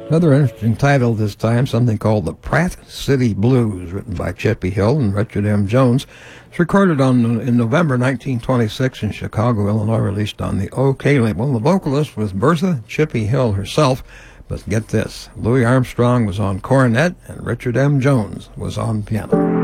Another interesting title this time, something called the Pratt City Blues, written by Chippy Hill and Richard M. Jones. It's recorded in November 1926 in Chicago, Illinois, released on the OK label. The vocalist was Bertha Chippy Hill herself, but get this, Louis Armstrong was on cornet and Richard M. Jones was on piano.